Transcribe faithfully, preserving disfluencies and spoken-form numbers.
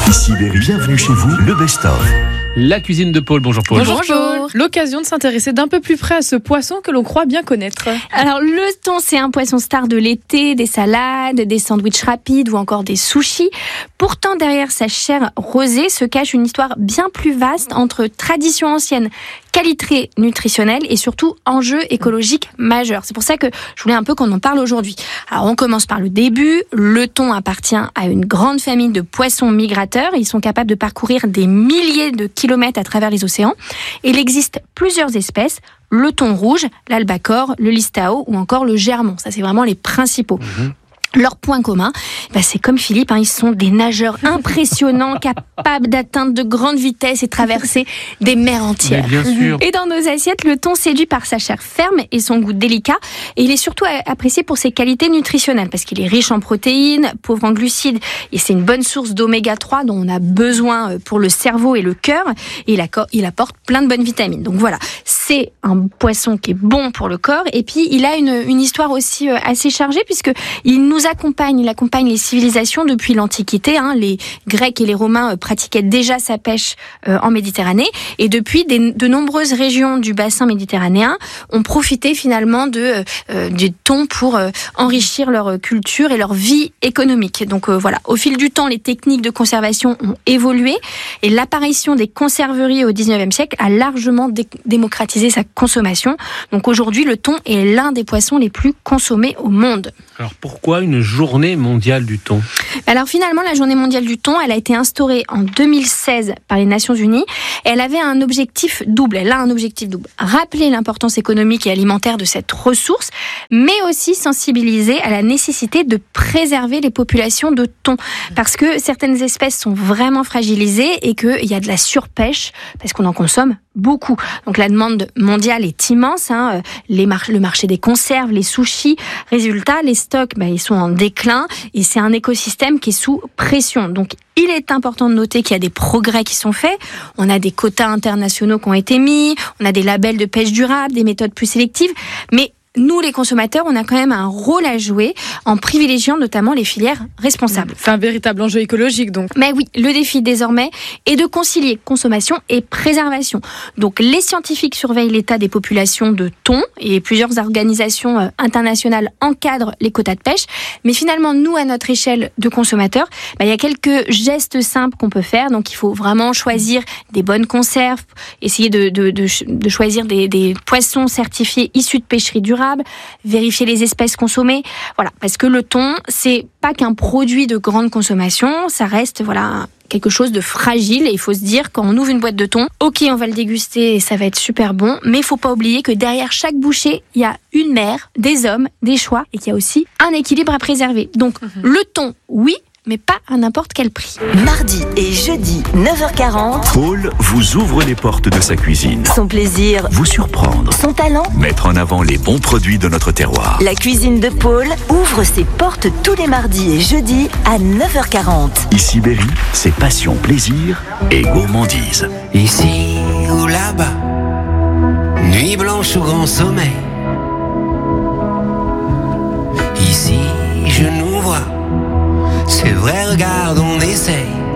Ici Berry, bienvenue chez vous, le best-of. La cuisine de Paul. Bonjour Paul. Bonjour, Bonjour. Paul. L'occasion de s'intéresser d'un peu plus près à ce poisson que l'on croit bien connaître. Alors le thon, c'est un poisson star de l'été, des salades, des sandwichs rapides ou encore des sushis. Pourtant, derrière sa chair rosée se cache une histoire bien plus vaste entre tradition ancienne, qualité nutritionnelle et surtout enjeux écologiques majeurs. C'est pour ça que je voulais un peu qu'on en parle aujourd'hui. Alors on commence par le début. Le thon appartient à une grande famille de poissons migrateurs. Ils sont capables de parcourir des milliers de kilomètres à travers les océans. Et il existe plusieurs espèces. Le thon rouge, l'albacore, le listao ou encore le germon. Ça, c'est vraiment les principaux. Mmh. Leur point commun, bah c'est comme Philippe, hein, ils sont des nageurs impressionnants, capables d'atteindre de grandes vitesses et traverser des mers entières. Mais bien sûr. Et dans nos assiettes, le thon séduit par sa chair ferme et son goût délicat. Et il est surtout apprécié pour ses qualités nutritionnelles, parce qu'il est riche en protéines, pauvre en glucides, et c'est une bonne source d'oméga trois dont on a besoin pour le cerveau et le cœur. Et il, acco- il apporte plein de bonnes vitamines. Donc voilà, c'est un poisson qui est bon pour le corps. Et puis, il a une, une histoire aussi assez chargée, puisque il nous accompagne, il accompagne les civilisations depuis l'Antiquité. Hein. Les Grecs et les Romains pratiquaient déjà sa pêche euh, en Méditerranée, et depuis, des, de nombreuses régions du bassin méditerranéen ont profité finalement de euh, du thon pour euh, enrichir leur culture et leur vie économique. Donc euh, voilà, au fil du temps, les techniques de conservation ont évolué, et l'apparition des conserveries au dix-neuvième siècle a largement dé- démocratisé sa consommation. Donc aujourd'hui, le thon est l'un des poissons les plus consommés au monde. Alors pourquoi une journée mondiale du thon ? Alors finalement, la journée mondiale du thon, elle a été instaurée en deux mille seize par les Nations Unies. Et elle avait un objectif double. Elle a un objectif double. Rappeler l'importance économique et alimentaire de cette ressource, mais aussi sensibiliser à la nécessité de préserver les populations de thon. Parce que certaines espèces sont vraiment fragilisées et qu'il y a de la surpêche, parce qu'on en consomme beaucoup. Donc la demande mondiale est immense, hein. Les mar- le marché des conserves, les sushis. Résultat, les stocks, bah, ils sont en déclin et c'est un écosystème qui est sous pression. Donc il est important de noter qu'il y a des progrès qui sont faits. On a des quotas internationaux qui ont été mis, on a des labels de pêche durable, des méthodes plus sélectives, mais nous, les consommateurs, on a quand même un rôle à jouer en privilégiant notamment les filières responsables. C'est un véritable enjeu écologique, donc. Mais oui, le défi désormais est de concilier consommation et préservation. Donc les scientifiques surveillent l'état des populations de thon et plusieurs organisations internationales encadrent les quotas de pêche. Mais finalement, nous, à notre échelle de consommateurs, bah, il y a quelques gestes simples qu'on peut faire. Donc il faut vraiment choisir des bonnes conserves, essayer de, de, de, de choisir des, des poissons certifiés issus de pêcheries durables, vérifier les espèces consommées, voilà, parce que le thon, c'est pas qu'un produit de grande consommation, ça reste, voilà, quelque chose de fragile, et il faut se dire, quand on ouvre une boîte de thon, ok, on va le déguster et ça va être super bon, mais il faut pas oublier que derrière chaque bouchée, il y a une mer, des hommes, des choix, et qu'il y a aussi un équilibre à préserver. Donc, mm-hmm. le thon, oui, mais pas à n'importe quel prix. Mardi et jeudi, neuf heures quarante. Paul vous ouvre les portes de sa cuisine. Son plaisir, vous surprendre. son talent, Mettre en avant les bons produits de notre terroir. la cuisine de Paul ouvre ses portes tous les mardis et jeudis à neuf heures quarante. Ici Berry, c'est passion, plaisir et gourmandise. Ici ou là-bas, nuit blanche ou grand sommeil. Ici, je nous vois, c'est vrai, regarde, on essaye.